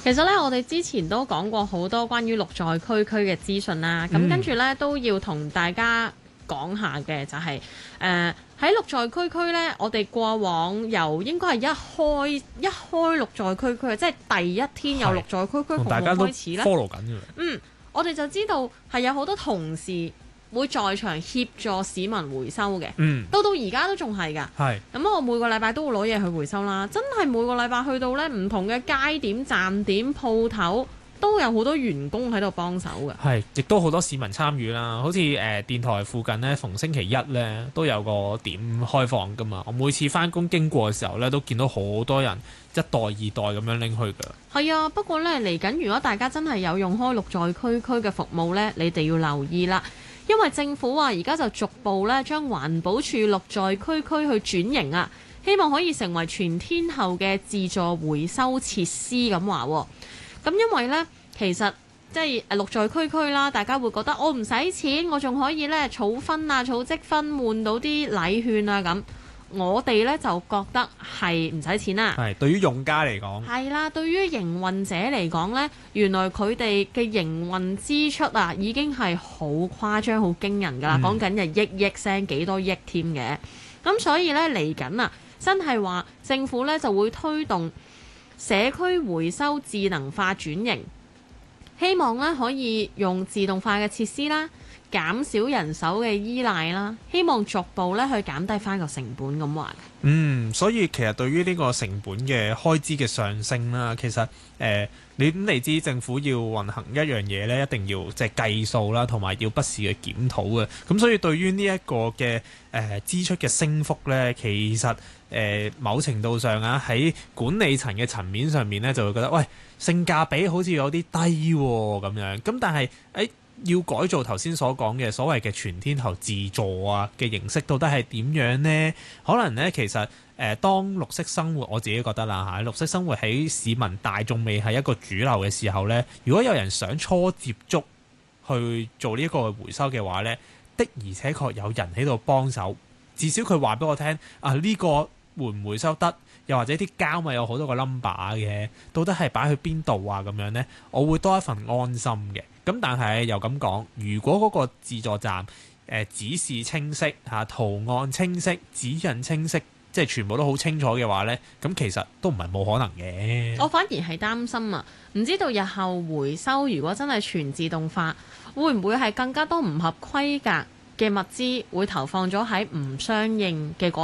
其實咧，我哋之前都講過好多關於綠在區區嘅資訊啦。咁跟住咧都要同大家講下嘅就係喺綠在區區咧，我哋過往由應該係一開綠在區區，即係第一天有綠在區區服務開始咧。 follow 緊嘅。 我哋就知道係有好多同事會在場協助市民回收嘅。到而家都仲係㗎。係。咁我每個禮拜都會攞嘢去回收啦。真係每個禮拜去到咧唔同嘅街點、站點、鋪頭，都有好多員工喺度幫手嘅。 係，亦都好多市民參與啦。好似電台附近呢，逢星期一呢都有個點開放㗎嘛。我每次返工經過嘅時候呢，都見到好多人一袋二袋咁樣拎去㗎。係啊，不過呢，嚟緊如果大家真係有用開綠在區區嘅服務呢，你哋要留意啦。因為政府話而家就逐步咧將環保署綠在區區去轉型啊，希望可以成為全天候嘅自助回收設施咁話。咁因為呢，其實即係綠在區區啦，大家會覺得我唔使錢，我仲可以呢儲分啊、儲積分換到啲禮券啊咁。我哋呢就覺得係唔使錢啦。 係對於用家嚟講， 係啦，對於營運者嚟講呢，原來佢哋嘅營運支出啊已經係好誇張、好驚人㗎啦，講緊係億聲幾多億添嘅。咁所以呢，嚟緊啊，真係話政府呢就會推動社區回收智能化轉型，希望呢可以用自動化嘅設施啦，減少人手嘅依賴啦，希望逐步咧去減低翻個成本咁話。 所以其實對於呢個成本嘅開支嘅上升啦，其實你知政府要運行一樣嘢咧，一定要即係計數啦，同埋要不時嘅檢討嘅。咁所以對於呢一個嘅支出嘅升幅咧，其實某程度上啊，喺管理層嘅層面上面咧，就會覺得喂，性價比好似有啲低咁樣。咁但係要改造頭先所講嘅所謂嘅全天候自助啊嘅形式，到底係點樣呢？可能呢，其實當綠色生活，我自己覺得啦嚇，綠色生活喺市民大眾未係一個主流嘅時候呢，如果有人想初接觸去做呢一個回收嘅話呢，的而且確有人喺度幫手，至少佢話俾我聽啊，呢個回唔回收得？又或者啲膠咪有好多個 number 嘅，到底係擺去邊度啊？咁樣呢，我會多一份安心嘅。咁但係又咁講，如果嗰個自助站指示清晰嚇，圖案清晰、指引清晰，即係全部都好清楚嘅話呢，咁其實都唔係冇可能嘅。 我反而係擔心啊，唔知道日後回收如果真係全自動化，會唔會係更加多唔合規格嘅物資會投放咗喺唔相應嘅